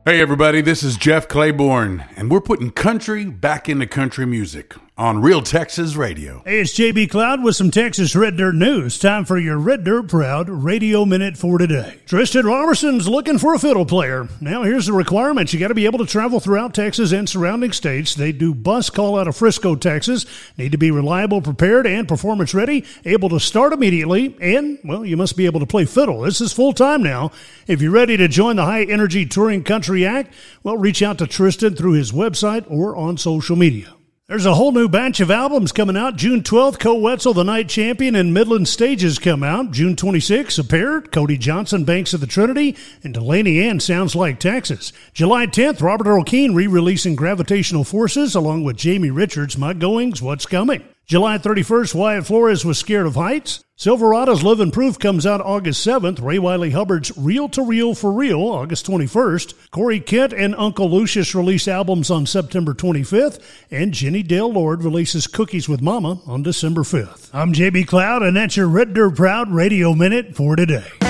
Hey everybody, this is Jeff Claiborne, and we're putting country back into country music on Real Texas Radio. Hey, it's J.B. Cloud with some Texas Red Dirt news. Time for your Red Dirt Proud Radio Minute for today. Tristan Robertson's looking for a fiddle player. Now, here's the requirements. You got to be able to travel throughout Texas and surrounding states. They do bus call out of Frisco, Texas. Need to be reliable, prepared, and performance ready. Able to start immediately. And, well, you must be able to play fiddle. This is full time now. If you're ready to join the High Energy Touring Country Act, well, reach out to Tristan through his website or on social media. There's a whole new batch of albums coming out. June 12th, Co Wetzel, the Night Champion, and Midland Stages come out. June 26th, A Pair, Cody Johnson, Banks of the Trinity, and Delaney Ann, Sounds Like Texas. July 10th, Robert Earl Keen re-releasing Gravitational Forces, along with Jamie Richards, My Goings, What's Coming. July 31st, Wyatt Flores was Scared of Heights. Silverado's Living Proof comes out August 7th. Ray Wiley Hubbard's Reel to Reel for Real, August 21st. Corey Kent and Uncle Lucius release albums on September 25th. And Jenny Dale Lord releases Cookies with Mama on December 5th. I'm J.B. Cloud, and that's your Red Dirt Proud Radio Minute for today.